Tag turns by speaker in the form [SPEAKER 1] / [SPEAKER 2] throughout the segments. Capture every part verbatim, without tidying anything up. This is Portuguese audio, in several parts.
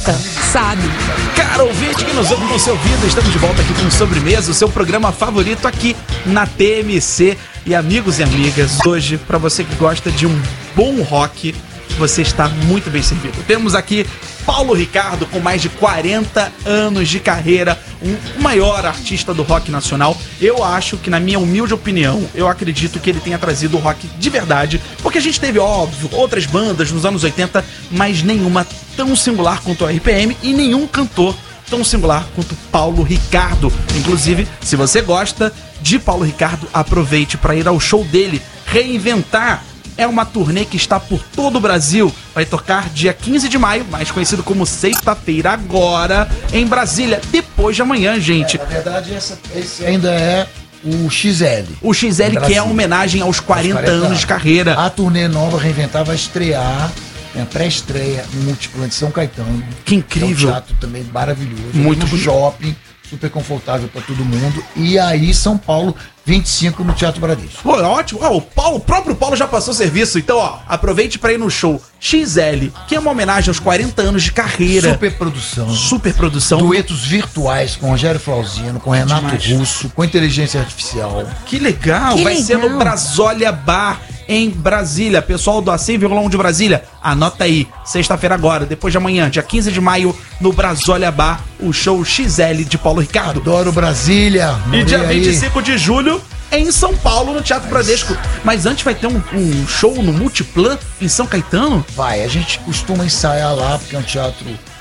[SPEAKER 1] gosta, sabe.
[SPEAKER 2] Cara ouvinte que nos ouve no seu ouvido, estamos de volta aqui com Sobremesa, o seu programa favorito aqui na T M C. E amigos e amigas, hoje, pra você que gosta de um bom rock, você está muito bem servido. Temos aqui Paulo Ricardo, com mais de quarenta anos de carreira, um, o maior artista do rock nacional. Eu acho que, na minha humilde opinião, eu acredito que ele tenha trazido o rock de verdade, porque a gente teve, óbvio, outras bandas nos anos oitenta, mas nenhuma tão singular quanto o R P M e nenhum cantor tão singular quanto Paulo Ricardo. Inclusive, se você gosta de Paulo Ricardo, aproveite para ir ao show dele, Reinventar. É uma turnê que está por todo o Brasil. Vai tocar dia quinze de maio, mais conhecido como sexta-feira agora, em Brasília, depois de amanhã, gente.
[SPEAKER 3] É, na verdade, essa, esse ainda é o X L.
[SPEAKER 2] O X L, que é uma homenagem aos quarenta, quarenta anos de carreira.
[SPEAKER 3] A turnê nova Reinventar vai estrear, tem a pré-estreia no Multiplan de São Caetano.
[SPEAKER 2] Que incrível.
[SPEAKER 3] É um teatro também maravilhoso.
[SPEAKER 2] Muito
[SPEAKER 3] no shopping, super confortável para todo mundo. E aí, São Paulo, vinte e cinco no Teatro Bradesco.
[SPEAKER 2] Pô, ótimo. Ó, o, Paulo, o próprio Paulo já passou serviço. Então, ó, aproveite para ir no show X L, que é uma homenagem aos quarenta anos de carreira.
[SPEAKER 3] Super produção.
[SPEAKER 2] Super produção.
[SPEAKER 3] Duetos virtuais com Rogério Flauzino, com Renato
[SPEAKER 2] Demais.
[SPEAKER 3] Russo, com inteligência artificial.
[SPEAKER 2] Que legal.
[SPEAKER 1] Que
[SPEAKER 2] Vai
[SPEAKER 1] legal.
[SPEAKER 2] ser no Brasólia Bar, em Brasília. Pessoal do A cem vírgula um de Brasília, anota aí. Sexta-feira agora, depois de amanhã, dia quinze de maio, no Brasólia Bar, o show X L de Paulo Ricardo.
[SPEAKER 3] Adoro Brasília.
[SPEAKER 2] E dia
[SPEAKER 3] morei aí.
[SPEAKER 2] vinte e cinco de julho, em São Paulo, no Teatro Bradesco. Mas antes vai ter um, um show no Multiplan, em São Caetano?
[SPEAKER 3] Vai, a gente costuma ensaiar lá, porque é um teatro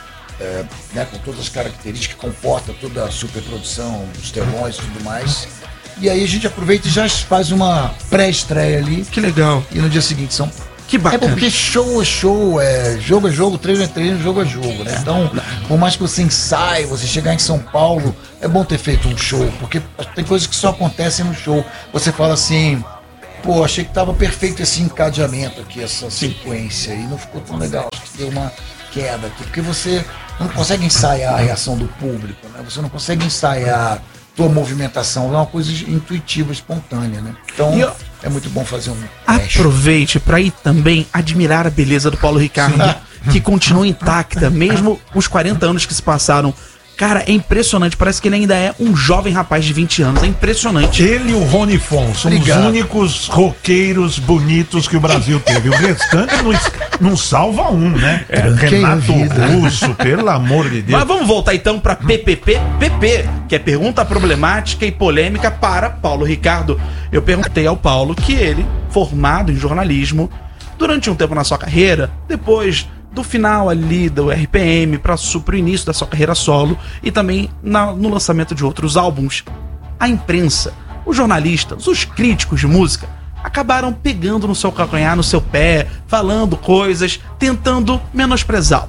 [SPEAKER 3] é, né, com todas as características, que comporta toda a superprodução, os telões e tudo mais. E aí a gente aproveita e já faz uma pré-estreia ali.
[SPEAKER 2] Que legal.
[SPEAKER 3] E no dia seguinte são.
[SPEAKER 2] Que
[SPEAKER 3] É
[SPEAKER 2] bacana.
[SPEAKER 3] porque show é show, é, jogo é jogo, treino é treino, jogo é jogo, né? Então, por mais que você ensaie, você chegar em São Paulo, é bom ter feito um show, porque tem coisas que só acontecem no show. Você fala assim, pô, achei que tava perfeito esse encadeamento aqui, essa sequência, e não ficou tão legal, acho que deu uma queda aqui, porque você não consegue ensaiar a reação do público, né? Você não consegue ensaiar tua movimentação, é uma coisa intuitiva, espontânea, né? Então,
[SPEAKER 2] E eu-
[SPEAKER 3] é muito bom fazer um teste.
[SPEAKER 2] Aproveite para ir também admirar a beleza do Paulo Ricardo, que continua intacta, mesmo os quarenta anos que se passaram. Cara, é impressionante, parece que ele ainda é um jovem rapaz de vinte anos, é impressionante.
[SPEAKER 4] Ele e o Rony Fon são
[SPEAKER 3] Obrigado.
[SPEAKER 4] os únicos roqueiros bonitos que o Brasil teve. O restante não, es- não salva um, né?
[SPEAKER 3] Tranquei a
[SPEAKER 4] Renato
[SPEAKER 3] vida.
[SPEAKER 4] Russo, pelo amor de Deus.
[SPEAKER 2] Mas vamos voltar então para P P P P P, que é pergunta problemática e polêmica para Paulo Ricardo. Eu perguntei ao Paulo que ele, formado em jornalismo, durante um tempo na sua carreira, depois do final ali do R P M para o início da sua carreira solo e também na- no lançamento de outros álbuns, a imprensa, os jornalistas, os críticos de música acabaram pegando no seu calcanhar, no seu pé, falando coisas, tentando menosprezá-lo.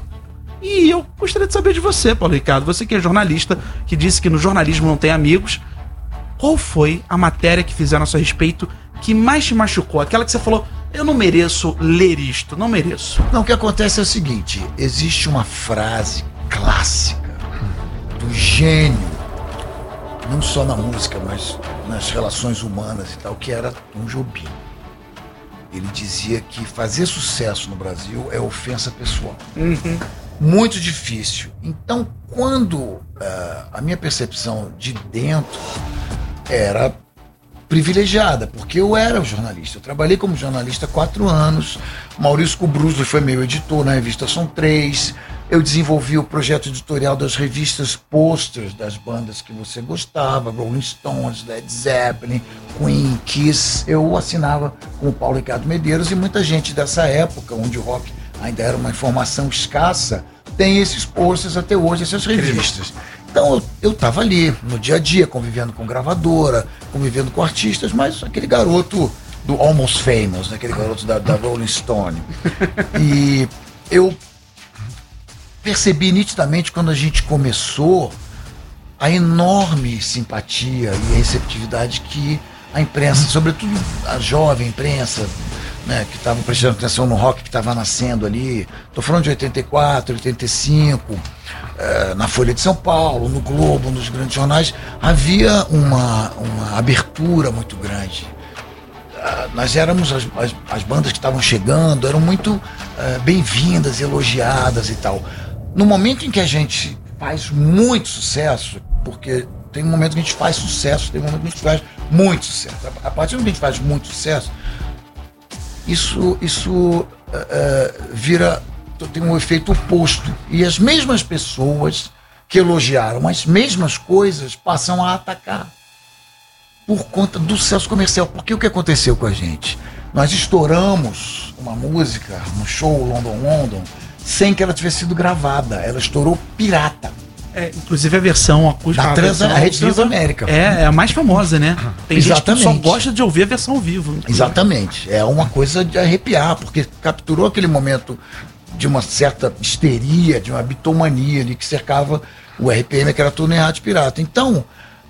[SPEAKER 2] E eu gostaria de saber de você, Paulo Ricardo, você que é jornalista, que disse que no jornalismo não tem amigos, qual foi a matéria que fizeram a seu respeito que mais te machucou? Aquela que você falou, eu não mereço ler isto, não mereço.
[SPEAKER 3] Não, o que acontece é o seguinte, existe uma frase clássica do gênio, não só na música, mas nas relações humanas e tal, que era Tom Jobim. Ele dizia que fazer sucesso no Brasil é ofensa pessoal. Muito difícil. Então, quando ah, a minha percepção de dentro era privilegiada, porque eu era jornalista. Eu trabalhei como jornalista há quatro anos. Maurício Cubruzzo foi meu editor na revista São Três. Eu desenvolvi o projeto editorial das revistas posters das bandas que você gostava, Rolling Stones, Led Zeppelin, Queen, Kiss. Eu assinava com o Paulo Ricardo Medeiros e muita gente dessa época, onde o rock ainda era uma informação escassa, tem esses posters até hoje, essas revistas. Então eu, eu tava ali, no dia a dia, convivendo com gravadora, convivendo com artistas, mas aquele garoto do Almost Famous, né? Aquele garoto da, da Rolling Stone. E eu percebi nitidamente quando a gente começou a enorme simpatia e a receptividade que a imprensa, sobretudo a jovem imprensa, né, que estava prestando atenção no rock que estava nascendo ali, tô falando de oitenta e quatro, oitenta e cinco, eh, na Folha de São Paulo, no Globo, nos grandes jornais, havia uma, uma abertura muito grande. Ah, nós éramos, as, as, as bandas que estavam chegando, eram muito eh, bem-vindas, elogiadas e tal. no momento em que a gente faz muito sucesso, porque tem um momento que a gente faz sucesso, tem um momento que a gente faz muito sucesso. A partir do momento que a gente faz muito sucesso, isso, isso uh, uh, vira, tem um efeito oposto. E as mesmas pessoas que elogiaram as mesmas coisas passam a atacar por conta do sucesso comercial. Porque o que aconteceu com a gente? Nós estouramos uma música no show London London sem que ela tivesse sido gravada. Ela estourou pirata.
[SPEAKER 2] É, inclusive a versão acústica.
[SPEAKER 3] Da Trans, a Rede Transamérica.
[SPEAKER 2] É, é a mais famosa, né? Tem
[SPEAKER 3] Exatamente.
[SPEAKER 2] gente que só gosta de ouvir a versão ao vivo. Inclusive.
[SPEAKER 3] Exatamente. É uma coisa de arrepiar, porque capturou aquele momento de uma certa histeria, de uma bitomania ali que cercava o R P M, que era tudo em rádio pirata. Então,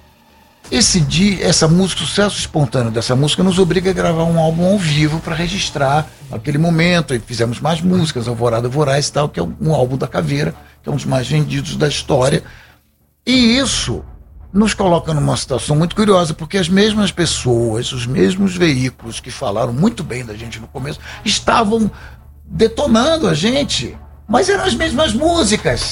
[SPEAKER 3] esse dia, essa música, o sucesso espontâneo dessa música nos obriga a gravar um álbum ao vivo para registrar aquele momento. E fizemos mais músicas, Alvorada Voraz e tal, que é um álbum da Caveira, que é um dos mais vendidos da história. E isso nos coloca numa situação muito curiosa, porque as mesmas pessoas, os mesmos veículos que falaram muito bem da gente no começo, estavam detonando a gente, mas eram as mesmas músicas.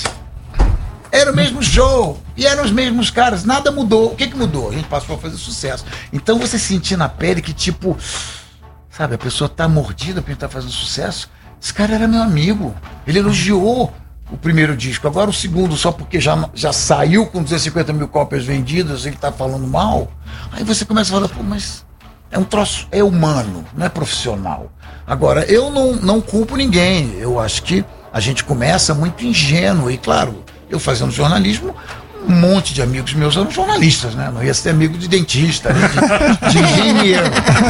[SPEAKER 3] Era o mesmo show, e eram os mesmos caras, nada mudou. O que que mudou? A gente passou a fazer sucesso. Então você sentia na pele que tipo, sabe, a pessoa tá mordida porque tá fazendo sucesso. Esse cara era meu amigo, ele elogiou o primeiro disco, agora o segundo só porque já, já saiu com duzentas e cinquenta mil cópias vendidas, ele tá falando mal. Aí você começa a falar, pô, mas é um troço, é humano, não é profissional. Agora, eu não, não culpo ninguém, eu acho que a gente começa muito ingênuo, e claro, eu fazendo jornalismo, um monte de amigos meus eram jornalistas, né? Não ia ser amigo de dentista, né? de, de engenheiro.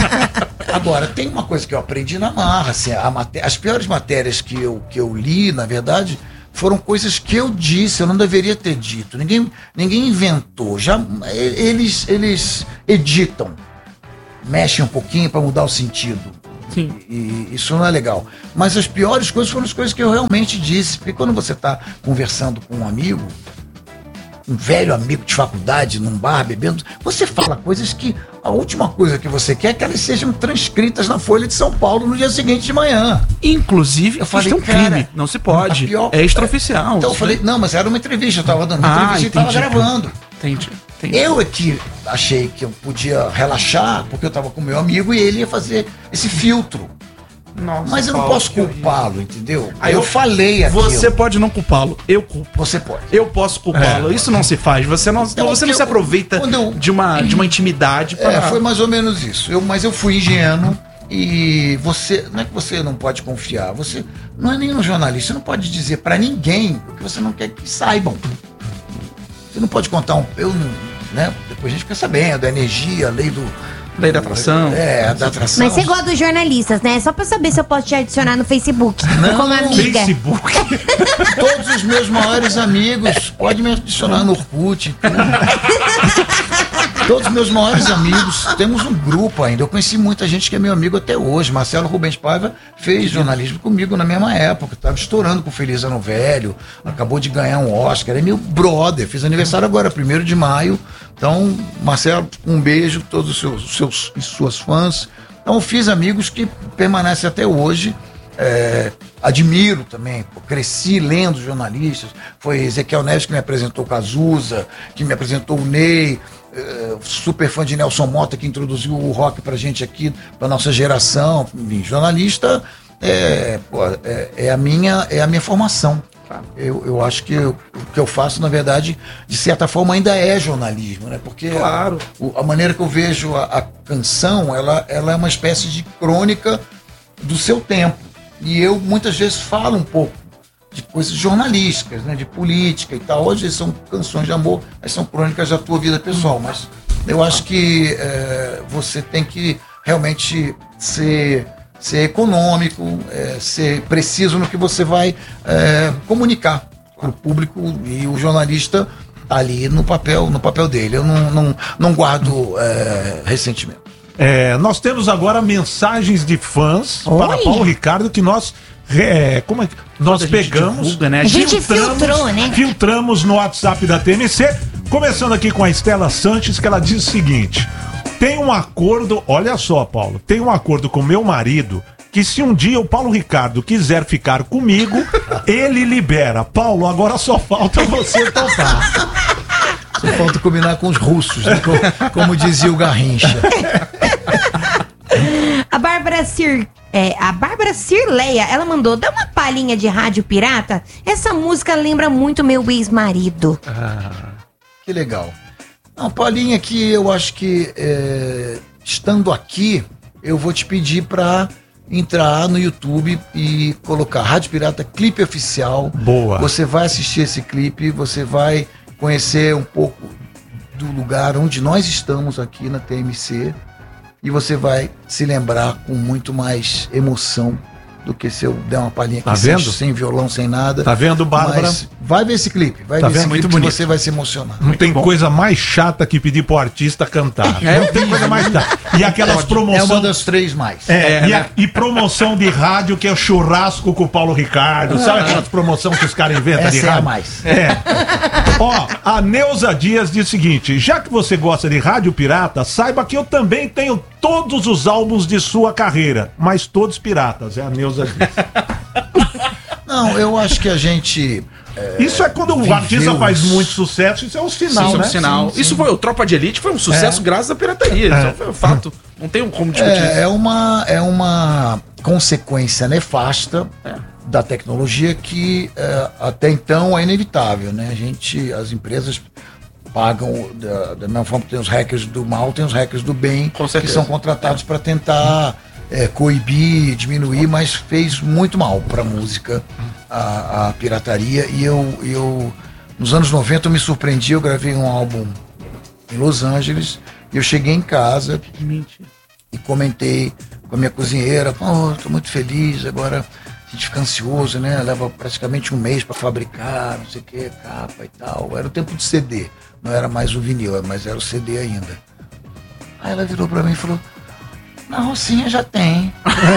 [SPEAKER 3] Agora, tem uma coisa que eu aprendi na marra, assim, a maté- as piores matérias que eu, que eu li, na verdade, foram coisas que eu disse, eu não deveria ter dito. Ninguém, ninguém inventou, já, eles, eles editam, mexem um pouquinho para mudar o sentido.
[SPEAKER 2] Sim.
[SPEAKER 3] E isso não é legal. Mas as piores coisas foram as coisas que eu realmente disse. Porque quando você está conversando com um amigo, um velho amigo de faculdade, num bar, bebendo, você fala coisas que a última coisa que você quer é que elas sejam transcritas na Folha de São Paulo no dia seguinte de manhã.
[SPEAKER 2] Inclusive,
[SPEAKER 3] eu falei,
[SPEAKER 2] isso é um
[SPEAKER 3] cara,
[SPEAKER 2] crime, não se pode.
[SPEAKER 3] Pior,
[SPEAKER 2] é extraoficial.
[SPEAKER 3] Então eu falei, não, mas era uma entrevista, eu estava dando uma
[SPEAKER 2] ah,
[SPEAKER 3] entrevista e estava gravando.
[SPEAKER 2] Entendi, entendi.
[SPEAKER 3] Eu é que achei que eu podia relaxar, porque eu estava com meu amigo e ele ia fazer esse filtro.
[SPEAKER 2] Nossa,
[SPEAKER 3] mas eu não
[SPEAKER 2] Paulo,
[SPEAKER 3] posso culpá-lo, entendeu?
[SPEAKER 2] Aí
[SPEAKER 3] eu,
[SPEAKER 2] eu
[SPEAKER 3] falei aquilo.
[SPEAKER 2] Você pode não culpá-lo, eu culpo.
[SPEAKER 3] Você pode.
[SPEAKER 2] Eu posso culpá-lo, é. Isso não se faz. Você não, então, você não se aproveita eu, de, uma, de uma intimidade para...
[SPEAKER 3] É, foi mais ou menos isso. Eu, mas eu fui ingênuo e você... Não é que você não pode confiar, você não é nenhum jornalista, você não pode dizer para ninguém o que você não quer que saibam. Você não pode contar um... Eu não, né? Depois a gente fica sabendo, a energia, a lei do...
[SPEAKER 2] Lei da atração.
[SPEAKER 3] É, a da atração.
[SPEAKER 1] Mas você gosta dos jornalistas, né? Só pra saber se eu posso te adicionar no Facebook.
[SPEAKER 3] Não,
[SPEAKER 1] como amiga.
[SPEAKER 4] Facebook.
[SPEAKER 3] Todos os meus maiores amigos. Pode me adicionar no Orkut. Todos os meus maiores amigos. Temos um grupo ainda. Eu conheci muita gente que é meu amigo até hoje. Marcelo Rubens Paiva fez jornalismo comigo na mesma época. Estava estourando com Feliz Ano Velho. Acabou de ganhar um Oscar. É meu brother. Fiz aniversário agora, primeiro de maio. Então, Marcelo, um beijo. Todos os seus, seus e suas fãs. Então, fiz amigos que permanecem até hoje. É, admiro também, pô, cresci lendo jornalistas. Foi Ezequiel Neves que me apresentou o Cazuza, que me apresentou o Ney, é, super fã de Nelson Mota, que introduziu o rock pra gente aqui, pra nossa geração. Enfim, jornalista é, pô, é, é, a minha, é a minha formação. Eu, eu acho que eu, o que eu faço, na verdade, de certa forma, ainda é jornalismo, né? Porque
[SPEAKER 2] claro.
[SPEAKER 3] a, a maneira que eu vejo a, a canção, ela, ela é uma espécie de crônica do seu tempo. E eu muitas vezes falo um pouco de coisas jornalísticas, né, de política e tal. Hoje são canções de amor, mas são crônicas da tua vida pessoal. Mas eu acho que é, você tem que realmente ser, ser econômico, é, ser preciso no que você vai é, comunicar para o público, e o jornalista está ali no papel, no papel dele. Eu não, não, não guardo é, ressentimento.
[SPEAKER 4] É, nós temos agora mensagens de fãs
[SPEAKER 1] Oi.
[SPEAKER 4] para Paulo Ricardo que nós é, como é que nós
[SPEAKER 2] a gente
[SPEAKER 4] pegamos,
[SPEAKER 2] divulga, né?
[SPEAKER 1] A gente filtrou, né?
[SPEAKER 4] filtramos no WhatsApp da T M C, começando aqui com a Estela Sanches, que ela diz o seguinte: tem um acordo, olha só, Paulo, tem um acordo com meu marido que se um dia o Paulo Ricardo quiser ficar comigo, ele libera. Paulo, agora só falta você topar.
[SPEAKER 3] Só falta combinar com os russos, né? como, como dizia o Garrincha.
[SPEAKER 1] A Bárbara Cir... É, a Bárbara Cirleia, ela mandou, dá uma palhinha de rádio pirata. Essa música lembra muito meu ex-marido.
[SPEAKER 3] Ah, que legal. Não, Paulinha, que eu acho que é, estando aqui, eu vou te pedir pra entrar no YouTube e colocar Rádio Pirata Clipe Oficial.
[SPEAKER 4] Boa.
[SPEAKER 3] Você vai assistir esse clipe, você vai conhecer um pouco do lugar onde nós estamos aqui na T M C. E você vai se lembrar com muito mais emoção do que se eu der uma palhinha aqui
[SPEAKER 4] tá
[SPEAKER 3] sem,
[SPEAKER 4] vendo?
[SPEAKER 3] sem violão, sem nada.
[SPEAKER 4] Tá vendo, Bárbara?
[SPEAKER 3] Mas vai ver esse clipe, vai
[SPEAKER 4] Tá
[SPEAKER 3] ver
[SPEAKER 4] vendo?
[SPEAKER 3] esse
[SPEAKER 4] Muito
[SPEAKER 3] clipe
[SPEAKER 4] bonito.
[SPEAKER 3] que você vai se emocionar.
[SPEAKER 4] Não tem coisa mais chata que pedir pro artista cantar.
[SPEAKER 2] É,
[SPEAKER 4] Não tem coisa mais chata. E aquelas
[SPEAKER 3] É uma
[SPEAKER 4] promoções.
[SPEAKER 3] das três mais.
[SPEAKER 4] É,
[SPEAKER 2] É,
[SPEAKER 4] e, a-
[SPEAKER 2] né?
[SPEAKER 4] e promoção de rádio que é o churrasco com o Paulo Ricardo. Sabe aquelas promoções que os caras inventam de
[SPEAKER 3] Essa é a
[SPEAKER 4] rádio?
[SPEAKER 3] mais.
[SPEAKER 4] É. Ó, a Neuza Dias diz o seguinte: já que você gosta de rádio pirata, saiba que eu também tenho todos os álbuns de sua carreira, mas todos piratas. É a Neuza Dias.
[SPEAKER 3] Não, eu acho que a gente...
[SPEAKER 4] Isso é quando o
[SPEAKER 3] viveu
[SPEAKER 4] artista faz
[SPEAKER 3] isso.
[SPEAKER 4] muito sucesso, isso é um sinal,
[SPEAKER 2] Isso é um
[SPEAKER 4] né?
[SPEAKER 2] sinal.
[SPEAKER 3] Sim, sim.
[SPEAKER 2] Isso foi o Tropa de Elite, foi um sucesso
[SPEAKER 4] É.
[SPEAKER 2] graças à pirataria. Isso foi um fato. Não tem como discutir isso.
[SPEAKER 3] É, é, uma, é uma consequência nefasta da tecnologia que é, até então é inevitável, né? A gente, as empresas pagam da, da mesma forma que tem os hackers do mal, tem os hackers do bem,
[SPEAKER 2] Com
[SPEAKER 3] que
[SPEAKER 2] certeza.
[SPEAKER 3] são contratados para tentar é, coibir, diminuir, mas fez muito mal para a música, a, a pirataria. E eu, eu, nos anos noventa, eu me surpreendi, eu gravei um álbum em Los Angeles, e eu cheguei em casa
[SPEAKER 2] Mentira.
[SPEAKER 3] e comentei com a minha cozinheira, pô, tô muito feliz, agora a gente fica ansioso, né? Leva praticamente um mês para fabricar, não sei o que, capa e tal. Era o tempo de C D, não era mais o vinil, mas era o C D ainda. Aí ela virou para mim e falou, na Rocinha já tem.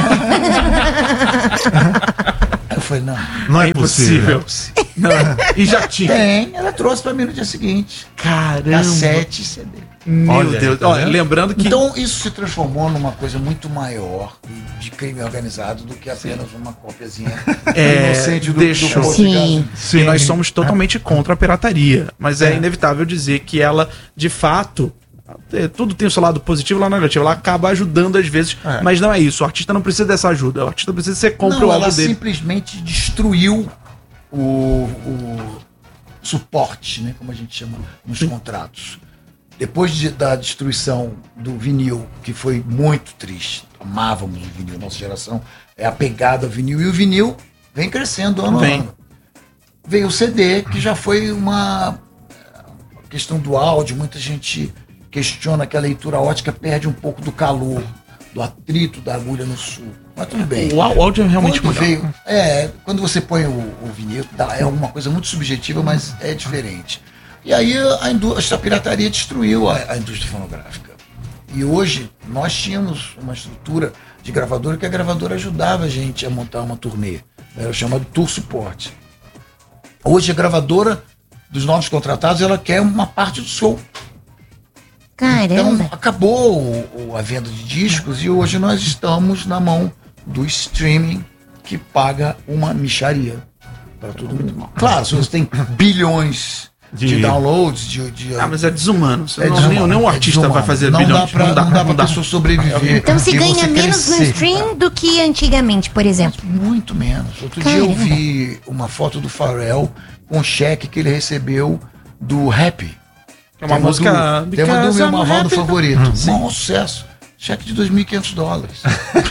[SPEAKER 3] Aí eu falei, não,
[SPEAKER 4] Não é,
[SPEAKER 2] É
[SPEAKER 4] possível.
[SPEAKER 2] impossível. Não, e já tinha.
[SPEAKER 3] tem. Ela trouxe para mim no dia seguinte,
[SPEAKER 2] Caramba.
[SPEAKER 3] cassete e C D.
[SPEAKER 2] Meu
[SPEAKER 4] Olha aí,
[SPEAKER 2] Deus.
[SPEAKER 4] tá
[SPEAKER 2] Olha,
[SPEAKER 4] vendo?
[SPEAKER 2] lembrando que.
[SPEAKER 3] Então isso se transformou numa coisa muito maior de crime organizado do que apenas uma cópiazinha
[SPEAKER 2] É,
[SPEAKER 3] inocente do,
[SPEAKER 2] deixou.
[SPEAKER 3] do posto de
[SPEAKER 1] Sim.
[SPEAKER 3] gasolina.
[SPEAKER 2] E nós somos totalmente contra a pirataria. Mas é,
[SPEAKER 4] É.
[SPEAKER 2] inevitável dizer que ela, de fato, é, tudo tem o seu lado positivo e lado negativo. Ela acaba ajudando às vezes,
[SPEAKER 4] É.
[SPEAKER 2] mas não é isso. O artista não precisa dessa ajuda. O artista precisa que você compre
[SPEAKER 3] Não,
[SPEAKER 2] o
[SPEAKER 3] ela
[SPEAKER 2] álbum dele.
[SPEAKER 3] simplesmente destruiu o, o suporte, né, como a gente chama nos contratos. Depois de- da destruição do vinil, que foi muito triste, amávamos o vinil, nossa geração é apegada ao vinil, e o vinil vem crescendo ano a
[SPEAKER 2] Vem.
[SPEAKER 3] ano. Veio o C D, que já foi uma a questão do áudio, muita gente questiona que a leitura ótica perde um pouco do calor, do atrito da agulha no sul. Mas tudo bem.
[SPEAKER 2] O á- o áudio é realmente
[SPEAKER 3] Quando
[SPEAKER 2] melhor.
[SPEAKER 3] veio, é, quando você põe o, o vinil, dá, é uma coisa muito subjetiva, mas é diferente. E aí a, indústria, a pirataria destruiu a, a indústria fonográfica. E hoje nós tínhamos uma estrutura de gravadora que a gravadora ajudava a gente a montar uma turnê. Era chamado Tour Support. Hoje a gravadora dos novos contratados, ela quer uma parte do show. Então
[SPEAKER 1] Caramba.
[SPEAKER 3] acabou o- o- a venda de discos e hoje nós estamos na mão do streaming que paga uma micharia para todo mundo. Claro, se você tem bilhões de,
[SPEAKER 4] De-
[SPEAKER 3] downloads, de, de
[SPEAKER 2] Ah, mas é desumano. Você
[SPEAKER 3] é
[SPEAKER 2] não,
[SPEAKER 3] desumano,
[SPEAKER 2] nenhum, nenhum
[SPEAKER 3] é
[SPEAKER 2] artista
[SPEAKER 3] desumano.
[SPEAKER 2] vai fazer
[SPEAKER 3] não
[SPEAKER 2] bilhões.
[SPEAKER 3] Dá pra, não dá pra pessoa sobreviver.
[SPEAKER 1] Então se
[SPEAKER 3] e
[SPEAKER 1] ganha
[SPEAKER 3] você
[SPEAKER 1] menos no
[SPEAKER 3] crescer.
[SPEAKER 1] stream do que antigamente, por exemplo.
[SPEAKER 3] Muito menos. Outro dia eu
[SPEAKER 1] Caramba.
[SPEAKER 3] vi uma foto do Pharrell com um cheque que ele recebeu do Rap.
[SPEAKER 2] É uma
[SPEAKER 3] Tema
[SPEAKER 2] música.
[SPEAKER 3] do, tema do
[SPEAKER 2] Because
[SPEAKER 3] meu
[SPEAKER 2] I'm
[SPEAKER 3] Marval do
[SPEAKER 2] happy.
[SPEAKER 3] favorito. Um sucesso. Cheque de dois mil e quinhentos dólares.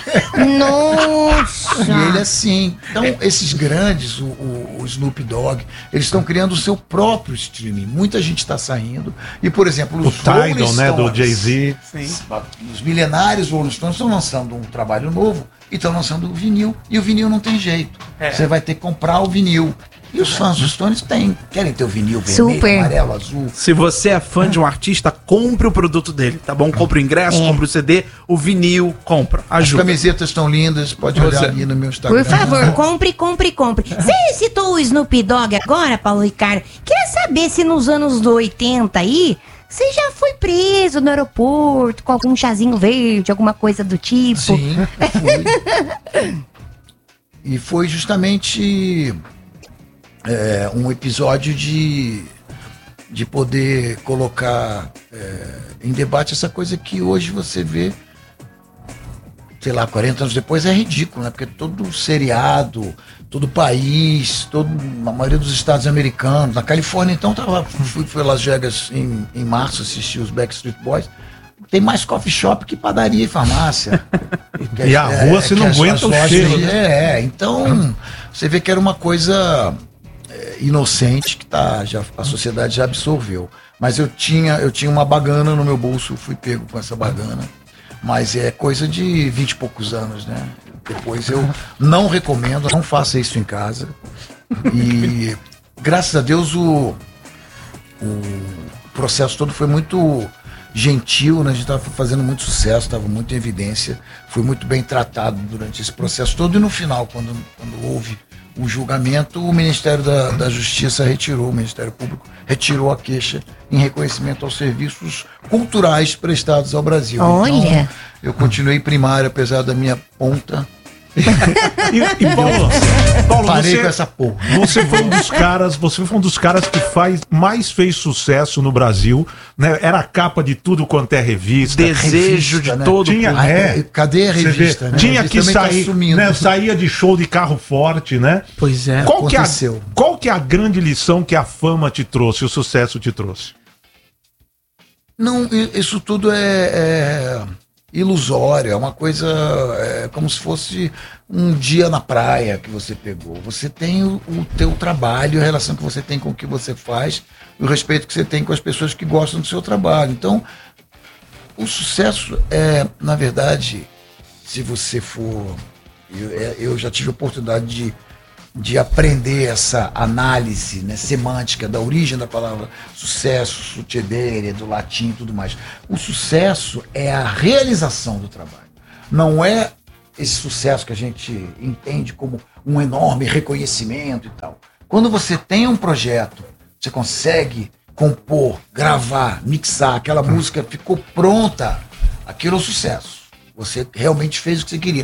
[SPEAKER 1] Nossa.
[SPEAKER 3] E ele assim. Então, esses grandes, o, o- o Snoop Dogg, eles estão criando o seu próprio streaming. Muita gente está saindo. E, por exemplo,
[SPEAKER 4] O
[SPEAKER 3] os Rolling
[SPEAKER 4] Tidal, né, do
[SPEAKER 3] Stones,
[SPEAKER 4] Jay-Z.
[SPEAKER 2] Sim.
[SPEAKER 3] os milenários Rolling Stones estão lançando um trabalho novo e estão lançando o vinil. E o vinil não tem jeito.
[SPEAKER 2] É.
[SPEAKER 3] Você vai ter que comprar o vinil. E os fãs dos Stones têm. Querem ter o vinil vermelho,
[SPEAKER 1] Super.
[SPEAKER 3] amarelo, azul.
[SPEAKER 2] Se você é fã de um artista, compre o produto dele, tá bom? Compre o ingresso,
[SPEAKER 1] É.
[SPEAKER 2] compre o C D, o vinil, compra.
[SPEAKER 3] As
[SPEAKER 2] Ajuda.
[SPEAKER 3] camisetas estão lindas, pode
[SPEAKER 2] Você-
[SPEAKER 3] olhar ali no meu Instagram.
[SPEAKER 1] Por favor, compre, compre, compre. Você citou o Snoop Dogg agora, Paulo Ricardo. Queria saber se nos anos oitenta aí, você já foi preso no aeroporto com algum chazinho verde, alguma coisa do tipo?
[SPEAKER 3] Sim, fui. E foi justamente é, um episódio de, de poder colocar é, em debate essa coisa que hoje você vê, sei lá, quarenta anos depois é ridículo, né? Porque todo seriado, todo país, todo, a maioria dos estados americanos, na Califórnia, então, tava, fui, fui a Las Vegas em, em março assistir os Backstreet Boys, tem mais coffee shop que padaria e farmácia.
[SPEAKER 4] E a rua você não aguenta o cheiro.
[SPEAKER 3] É, então, você vê que era uma coisa é, inocente que tá, já, a sociedade já absorveu. Mas eu tinha, eu tinha uma bagana no meu bolso, fui pego com essa bagana. Mas é coisa de vinte e poucos anos, né? Depois eu não recomendo, não faça isso em casa. E graças a Deus o, o processo todo foi muito gentil, né? A gente estava fazendo muito sucesso, estava muito em evidência, foi muito bem tratado durante esse processo todo. E no final, quando, quando houve o julgamento, o Ministério da, da Justiça retirou, o Ministério Público retirou a queixa em reconhecimento aos serviços culturais prestados ao Brasil.
[SPEAKER 1] Olha!
[SPEAKER 3] Então, eu continuei primário, apesar da minha ponta.
[SPEAKER 4] E, e Paulo, Paulo
[SPEAKER 3] Parei
[SPEAKER 4] você,
[SPEAKER 3] com essa porra.
[SPEAKER 4] você foi um dos caras, você foi um dos caras que faz, mais fez sucesso no Brasil, né? Era a capa de tudo quanto é revista.
[SPEAKER 2] Desejo
[SPEAKER 3] revista,
[SPEAKER 2] de
[SPEAKER 3] né?
[SPEAKER 2] todo
[SPEAKER 4] Tinha,
[SPEAKER 2] público.
[SPEAKER 4] é,
[SPEAKER 3] Cadê a
[SPEAKER 4] você
[SPEAKER 3] revista?
[SPEAKER 4] vê,
[SPEAKER 3] Né?
[SPEAKER 4] tinha
[SPEAKER 3] A
[SPEAKER 4] que
[SPEAKER 3] revista também
[SPEAKER 4] sair,
[SPEAKER 3] tá sumindo.
[SPEAKER 4] né? Saía de show de carro forte, né?
[SPEAKER 2] Pois é.
[SPEAKER 4] Qual que é, a,
[SPEAKER 3] Aconteceu.
[SPEAKER 4] qual que é a grande lição que a fama te trouxe, o sucesso te trouxe?
[SPEAKER 3] Não, i- isso tudo é, é ilusório, é uma coisa é, como se fosse um dia na praia que você pegou. Você tem o, o teu trabalho, a relação que você tem com o que você faz, e o respeito que você tem com as pessoas que gostam do seu trabalho. Então, o sucesso é, na verdade, se você for... Eu, é, eu já tive a oportunidade de de aprender essa análise, né, semântica da origem da palavra sucesso, sucedere, do latim e tudo mais. O sucesso é a realização do trabalho. Não é esse sucesso que a gente entende como um enorme reconhecimento e tal. Quando você tem um projeto, você consegue compor, gravar, mixar, aquela música ficou pronta, aquilo é o sucesso. Você realmente fez o que você queria.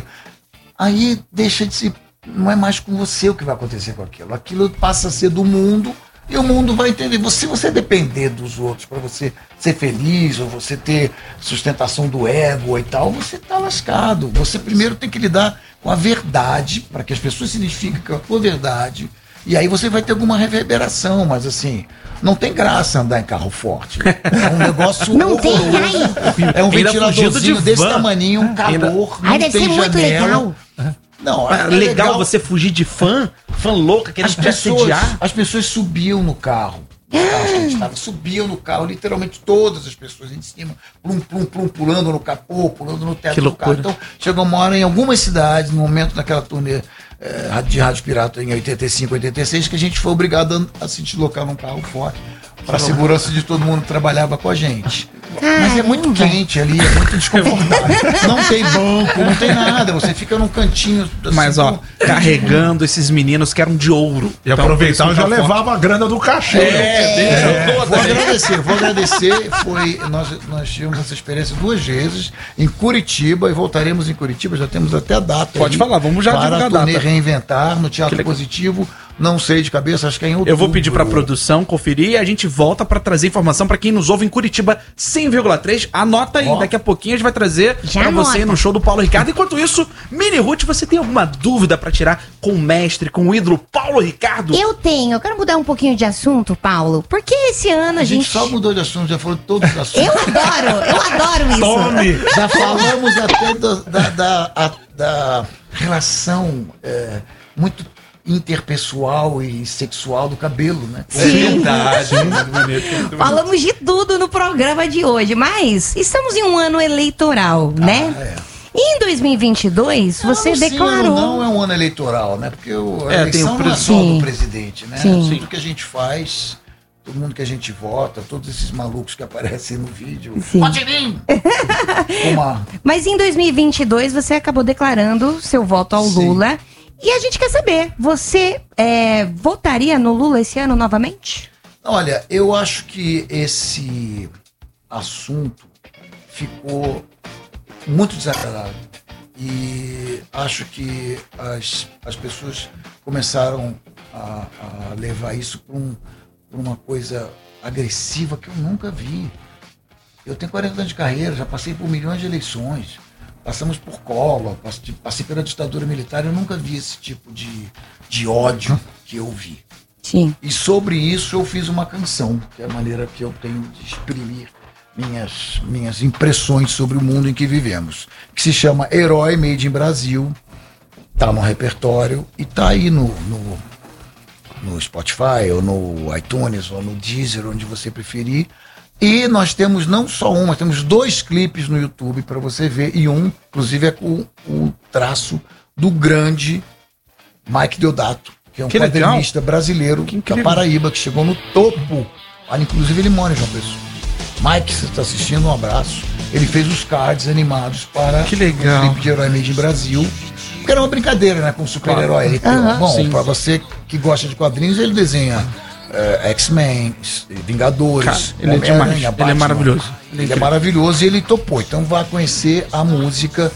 [SPEAKER 3] Aí deixa de se... Não é mais com você o que vai acontecer com aquilo. Aquilo passa a ser do mundo e o mundo vai entender. Se você depender dos outros para você ser feliz ou você ter sustentação do ego e tal, você tá lascado. Você primeiro tem que lidar com a verdade para que as pessoas se identifiquem com a tua verdade. E aí você vai ter alguma reverberação, mas assim, não tem graça andar em carro forte. É um negócio
[SPEAKER 1] Não tem,
[SPEAKER 3] horroroso.
[SPEAKER 2] Ainda
[SPEAKER 3] É um
[SPEAKER 2] fugindo
[SPEAKER 3] ventiladorzinho
[SPEAKER 2] de
[SPEAKER 3] desse
[SPEAKER 2] van.
[SPEAKER 3] tamaninho, um calor,
[SPEAKER 1] Ai,
[SPEAKER 3] não
[SPEAKER 1] deve
[SPEAKER 3] tem
[SPEAKER 1] ser muito
[SPEAKER 3] janela.
[SPEAKER 1] legal.
[SPEAKER 3] Não,
[SPEAKER 2] Ah,
[SPEAKER 3] é
[SPEAKER 2] legal, você fugir de fã, fã louca, querendo
[SPEAKER 3] as
[SPEAKER 2] te
[SPEAKER 3] pessoas,
[SPEAKER 2] assediar.
[SPEAKER 3] as pessoas subiam no carro. Os carros que a gente estava, subiam no carro, literalmente todas as pessoas em cima, plum, plum, plum, pulando no capô, pulando no teto
[SPEAKER 2] Que
[SPEAKER 3] do carro.
[SPEAKER 2] loucura.
[SPEAKER 3] Então, chegou uma hora em algumas cidades, no momento daquela turnê eh, de Rádio Pirata em oitenta e cinco, oitenta e seis, que a gente foi obrigado a se deslocar num carro forte, para a segurança de todo mundo que trabalhava com a gente. Mas é muito quente ali, é muito desconfortável. Não tem banco, não tem nada, você fica num cantinho. assim,
[SPEAKER 2] Mas, ó,
[SPEAKER 3] com-
[SPEAKER 2] carregando esses meninos que eram de ouro.
[SPEAKER 4] E aproveitar, eu já levava a grana do cachê.
[SPEAKER 2] É, deixa
[SPEAKER 3] É,
[SPEAKER 2] toda,
[SPEAKER 3] vou
[SPEAKER 2] né?
[SPEAKER 3] agradecer, vou agradecer. Foi, nós, nós tivemos essa experiência duas vezes em Curitiba e voltaremos em Curitiba, já temos até a data.
[SPEAKER 2] Pode
[SPEAKER 3] aí,
[SPEAKER 2] falar, vamos já
[SPEAKER 3] para
[SPEAKER 2] divulgar a
[SPEAKER 3] a turnê
[SPEAKER 2] data.
[SPEAKER 3] Reinventar no Teatro
[SPEAKER 2] Que legal.
[SPEAKER 3] Positivo. Não sei de cabeça, acho que é em outubro.
[SPEAKER 2] Eu vou pedir pra produção conferir e a gente volta pra trazer informação pra quem nos ouve em Curitiba cem vírgula três. Anota aí,
[SPEAKER 3] Ó.
[SPEAKER 2] daqui a pouquinho a gente vai trazer
[SPEAKER 1] Já
[SPEAKER 2] pra você ir
[SPEAKER 1] anota.
[SPEAKER 2] no show do Paulo Ricardo. Enquanto isso, Mini Ruth, você tem alguma dúvida pra tirar com o mestre, com o ídolo Paulo Ricardo?
[SPEAKER 1] Eu tenho, eu quero mudar um pouquinho de assunto, Paulo. Porque esse ano a,
[SPEAKER 3] A gente
[SPEAKER 1] gente.
[SPEAKER 3] só mudou de assunto, já falou de todos os assuntos.
[SPEAKER 1] Eu adoro, eu adoro isso.
[SPEAKER 4] Tome!
[SPEAKER 3] Já falamos até do- da, da, a- da relação é, muito interpessoal e sexual do cabelo, né?
[SPEAKER 1] Sim.
[SPEAKER 2] Verdade.
[SPEAKER 1] Falamos de tudo no programa de hoje, mas estamos em um ano eleitoral, né?
[SPEAKER 3] é.
[SPEAKER 1] E em dois mil e vinte e dois, você
[SPEAKER 3] Não, sim,
[SPEAKER 1] declarou.
[SPEAKER 3] Não é um ano eleitoral, né? Porque o, a
[SPEAKER 2] É,
[SPEAKER 3] eleição
[SPEAKER 2] tem o
[SPEAKER 3] não é só
[SPEAKER 1] Sim.
[SPEAKER 3] do presidente, né?
[SPEAKER 1] Sim.
[SPEAKER 3] Tudo que a gente faz, todo mundo que a gente vota, todos esses malucos que aparecem no vídeo.
[SPEAKER 1] Sim.
[SPEAKER 3] Vote em mim! Uma,
[SPEAKER 1] Mas em dois mil e vinte e dois você acabou declarando seu voto ao
[SPEAKER 3] Sim.
[SPEAKER 1] Lula. E a gente quer saber, você é, votaria no Lula esse ano novamente?
[SPEAKER 3] olha, eu acho que esse assunto ficou muito desagradável. E acho que as, as pessoas começaram a, a levar isso para um, pra uma coisa agressiva que eu nunca vi. Eu tenho quarenta anos de carreira, já passei por milhões de eleições, passamos por Collor, passei, passei pela ditadura militar, eu nunca vi esse tipo de, de ódio que eu vi.
[SPEAKER 1] Sim.
[SPEAKER 3] E sobre isso eu fiz uma canção, que é a maneira que eu tenho de exprimir minhas, minhas impressões sobre o mundo em que vivemos, que se chama Herói Made in Brasil, tá no repertório e tá aí no, no, no Spotify, ou no iTunes, ou no Deezer, onde você preferir. E nós temos não só um, nós temos dois clipes no YouTube para você ver, e um, inclusive, é com o traço do grande Mike Deodato, que é um
[SPEAKER 2] Que legal.
[SPEAKER 3] quadrinista brasileiro da Paraíba, que chegou no topo. Ah, inclusive ele mora em João Pessoa. Mike, você está assistindo, um abraço. Ele fez os cards animados para
[SPEAKER 2] Que legal.
[SPEAKER 3] o clipe de Herói Made in Brasil. Porque era uma brincadeira, né, com o super-herói. Ele tem-
[SPEAKER 1] Aham.
[SPEAKER 3] Bom,
[SPEAKER 2] Sim.
[SPEAKER 3] para você que gosta de quadrinhos, ele desenha eh, X-Men, Vingadores,
[SPEAKER 2] Cara, ele é
[SPEAKER 3] Homem-Aranha,
[SPEAKER 2] demais. Ele é
[SPEAKER 3] Batman.
[SPEAKER 2] maravilhoso. Ele é
[SPEAKER 3] Ele é
[SPEAKER 2] incrível.
[SPEAKER 3] maravilhoso e ele topou. Então vá conhecer a música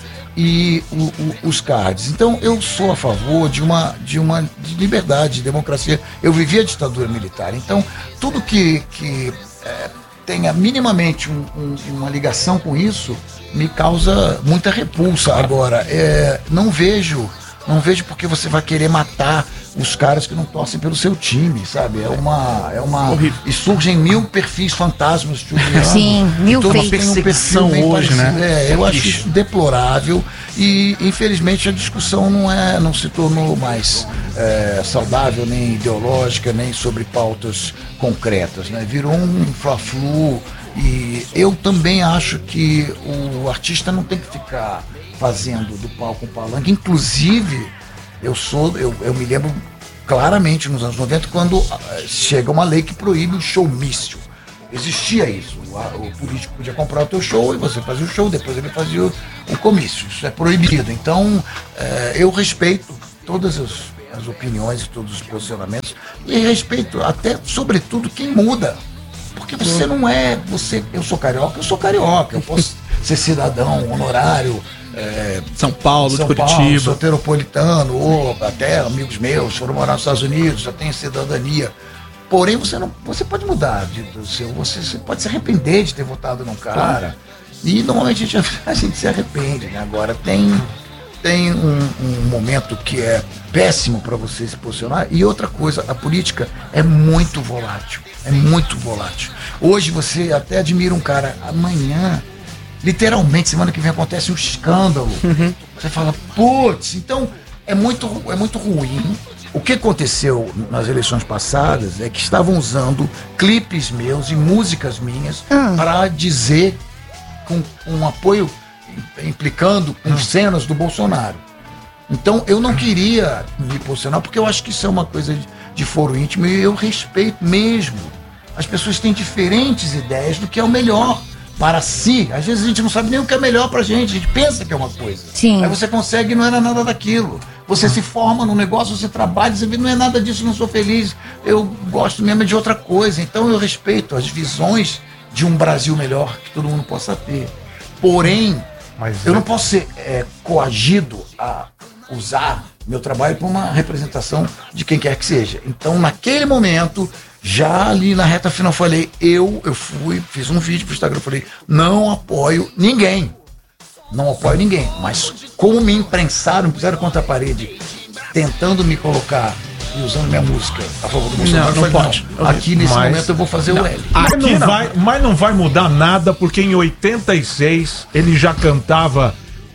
[SPEAKER 3] e o- o- os cards. Então eu sou a favor de uma, de uma de liberdade, de democracia. Eu vivi a ditadura militar. Então tudo que, que eh, tenha minimamente um- um- uma ligação com isso me causa muita repulsa. Agora, eh, não vejo, não vejo porque você vai querer matar os caras que não torcem pelo seu time, sabe? É uma, é uma
[SPEAKER 2] Horrível.
[SPEAKER 3] e surgem mil perfis fantasmas chuveando.
[SPEAKER 1] Sim, mil
[SPEAKER 3] E todos
[SPEAKER 1] fakes.
[SPEAKER 3] têm um perfil
[SPEAKER 2] Perseguição
[SPEAKER 3] bem
[SPEAKER 2] hoje,
[SPEAKER 3] parecido.
[SPEAKER 2] né?
[SPEAKER 3] É, eu acho
[SPEAKER 2] Triste.
[SPEAKER 3] isso deplorável e infelizmente a discussão não é, não se tornou mais é, saudável, nem ideológica, nem sobre pautas concretas, né? Virou um fla-flu e eu também acho que o artista não tem que ficar fazendo do palco um palanque. Inclusive, eu sou, eu, eu me lembro claramente nos anos noventa, quando ah, chega uma lei que proíbe o showmício. Existia isso. O, a- o político podia comprar o teu show e você fazia o show, depois ele fazia o, o comício. Isso é proibido. Então, eh, eu respeito todas as, as opiniões e todos os posicionamentos e respeito até, sobretudo, quem muda. Porque você não é. Você, eu sou carioca, eu sou carioca. Eu posso ser cidadão, honorário. eh,
[SPEAKER 2] São Paulo,
[SPEAKER 3] São
[SPEAKER 2] de
[SPEAKER 3] Paulo,
[SPEAKER 2] Curitiba.
[SPEAKER 3] soteropolitano, ou até amigos meus foram morar nos Estados Unidos, já tem cidadania. Porém, você não, você pode mudar de, do seu, você, você pode se arrepender de ter votado num cara. E normalmente a gente, a gente se arrepende, né? Agora tem, tem um, um momento que é péssimo para você se posicionar. E outra coisa, a política é muito volátil, é muito volátil. Hoje você até admira um cara, amanhã literalmente, semana que vem acontece um escândalo. Você fala, putz, então é muito, é muito ruim. O que aconteceu nas eleições passadas é que estavam usando clipes meus e músicas minhas para dizer com um apoio implicando com cenas do Bolsonaro. Então eu não queria me posicionar porque eu acho que isso é uma coisa de, de foro íntimo e eu respeito mesmo. As pessoas têm diferentes ideias do que é o melhor para si. Às vezes a gente não sabe nem o que é melhor pra gente, a gente pensa que é uma coisa.
[SPEAKER 1] Sim.
[SPEAKER 3] Aí você consegue e não era nada daquilo. Você se forma num negócio, você trabalha, você vê, não é nada disso, não sou feliz. Eu gosto mesmo de outra coisa. Então eu respeito as visões de um Brasil melhor que todo mundo possa ter. Porém,
[SPEAKER 4] Mas
[SPEAKER 3] eu
[SPEAKER 4] é-
[SPEAKER 3] não posso ser é, coagido a usar meu trabalho para uma representação de quem quer que seja. Então, naquele momento, já ali na reta final, eu falei, eu, eu fui, fiz um vídeo pro Instagram, eu falei, não apoio ninguém. Não apoio ninguém. Mas como me imprensaram, me puseram contra a parede, tentando me colocar e usando minha música a favor do Bolsonaro,
[SPEAKER 2] não
[SPEAKER 3] eu falei,
[SPEAKER 2] pode.
[SPEAKER 3] não, aqui nesse
[SPEAKER 4] Mas-
[SPEAKER 3] momento eu vou fazer o L.
[SPEAKER 4] Mas
[SPEAKER 2] Aqui
[SPEAKER 4] não,
[SPEAKER 2] não.
[SPEAKER 4] vai, mas não vai mudar nada, porque em oitenta e seis ele já cantava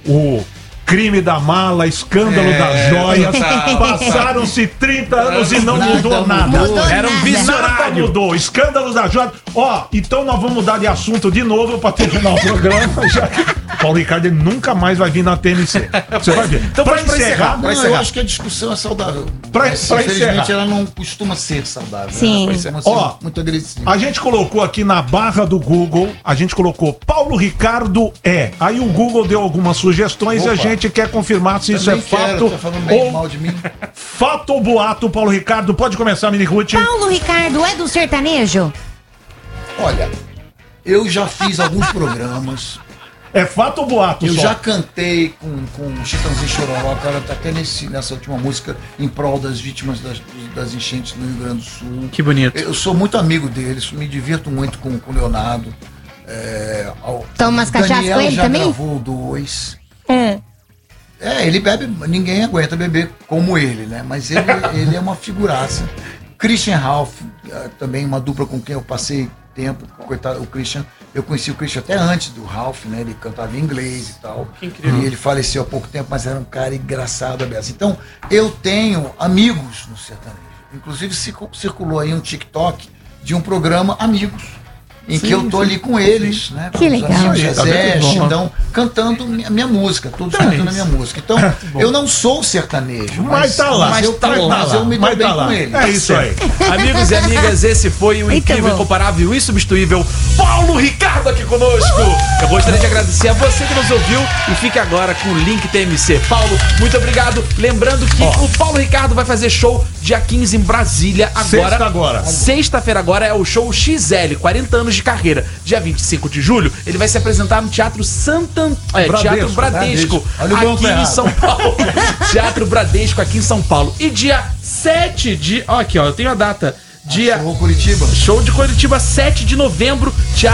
[SPEAKER 4] o Crime da Mala, Escândalo
[SPEAKER 2] É,
[SPEAKER 4] das Joias.
[SPEAKER 2] total.
[SPEAKER 4] Passaram-se trinta anos e não
[SPEAKER 3] Nada
[SPEAKER 4] mudou nada.
[SPEAKER 1] mudou.
[SPEAKER 2] Era um
[SPEAKER 1] Nada.
[SPEAKER 4] Nada
[SPEAKER 2] visionário.
[SPEAKER 4] mudou. Escândalos das Joias. Ó, então nós vamos mudar de assunto de novo pra terminar o programa. Já que o Paulo Ricardo ele nunca mais vai vir na T M C. Você vai ver.
[SPEAKER 2] Então, pra encerrar,
[SPEAKER 3] Não, eu
[SPEAKER 2] encerrar.
[SPEAKER 3] acho que a discussão é saudável.
[SPEAKER 4] Pra-
[SPEAKER 3] Mas,
[SPEAKER 4] pra
[SPEAKER 3] infelizmente,
[SPEAKER 4] encerrar.
[SPEAKER 3] ela não costuma ser saudável.
[SPEAKER 1] Sim.
[SPEAKER 3] Ela costuma ser
[SPEAKER 4] Ó,
[SPEAKER 3] muito agressiva.
[SPEAKER 4] A gente colocou aqui na barra do Google, a gente colocou Paulo Ricardo é. Aí o Google deu algumas sugestões e a
[SPEAKER 3] Opa.
[SPEAKER 4] gente quer confirmar se isso é
[SPEAKER 3] Também quero,
[SPEAKER 4] fato
[SPEAKER 3] tá falando bem
[SPEAKER 4] ou
[SPEAKER 3] mal de mim.
[SPEAKER 4] fato ou boato. Paulo Ricardo, pode começar, Mini Ruth.
[SPEAKER 1] Paulo Ricardo é do sertanejo?
[SPEAKER 3] Olha, Eu já fiz alguns programas.
[SPEAKER 4] É fato ou boato
[SPEAKER 3] Eu
[SPEAKER 4] só?
[SPEAKER 3] já cantei com, com o Chitãozinho Chororó, cara, tá até nesse, nessa última música em prol das vítimas das, das enchentes no Rio Grande do Sul.
[SPEAKER 2] Que bonito.
[SPEAKER 3] Eu sou muito amigo deles, me divirto muito com, com o Leonardo. É, ao-
[SPEAKER 1] Toma umas cachaças
[SPEAKER 3] Daniel
[SPEAKER 1] com ele
[SPEAKER 3] já
[SPEAKER 1] também?
[SPEAKER 3] gravou dois.
[SPEAKER 1] É.
[SPEAKER 3] É, ele bebe, ninguém aguenta beber como ele, né? Mas ele, ele é uma figuraça. Christian Ralph, eh, também uma dupla com quem eu passei tempo, coitado, o Christian, eu conheci o Christian até antes do Ralph, né? Ele cantava em inglês e tal.
[SPEAKER 2] Que incrível.
[SPEAKER 3] E ele faleceu há pouco tempo, mas era um cara engraçado, aberto. Então, eu tenho amigos no sertanejo. Inclusive, circu- circulou aí um TikTok de um programa Amigos, em
[SPEAKER 2] Sim,
[SPEAKER 3] que eu tô
[SPEAKER 2] sim,
[SPEAKER 3] ali com eles, né?
[SPEAKER 1] Que
[SPEAKER 3] Com os
[SPEAKER 1] legal.
[SPEAKER 3] amigos,
[SPEAKER 2] Aí, tá
[SPEAKER 3] Zezé,
[SPEAKER 2] vendo?
[SPEAKER 3] Xindão, cantando minha, minha música, todos
[SPEAKER 2] Então é
[SPEAKER 3] cantando a
[SPEAKER 2] isso.
[SPEAKER 3] minha música. Então, eu não sou sertanejo,
[SPEAKER 4] Mas tá lá,
[SPEAKER 3] mas eu,
[SPEAKER 2] tá lá,
[SPEAKER 3] mas eu me dou
[SPEAKER 4] mas
[SPEAKER 3] bem
[SPEAKER 4] tá lá.
[SPEAKER 3] com ele.
[SPEAKER 4] É isso aí.
[SPEAKER 2] Amigos e amigas, esse foi o
[SPEAKER 1] Eita,
[SPEAKER 2] incrível,
[SPEAKER 1] bom.
[SPEAKER 2] incomparável e insubstituível Paulo Ricardo aqui conosco. Eu gostaria de agradecer a você que nos ouviu e fique agora com o link T M C. Paulo, muito obrigado. Lembrando que
[SPEAKER 4] Ó.
[SPEAKER 2] o Paulo Ricardo vai fazer show dia quinze em Brasília agora.
[SPEAKER 4] Sexta agora.
[SPEAKER 2] Sexta-feira agora é o show X L, quarenta anos de carreira. Dia vinte e cinco de julho, ele vai se apresentar no Teatro Santan... É,
[SPEAKER 4] Bradesco,
[SPEAKER 2] Teatro Bradesco,
[SPEAKER 3] Bradesco. Olha o banco
[SPEAKER 2] aqui em
[SPEAKER 3] errado.
[SPEAKER 2] São Paulo. Teatro Bradesco aqui em São Paulo. E dia sete de... Ó, aqui, ó, eu tenho a data. Dia...
[SPEAKER 3] Show Curitiba.
[SPEAKER 2] Show de Curitiba, sete de novembro, Teatro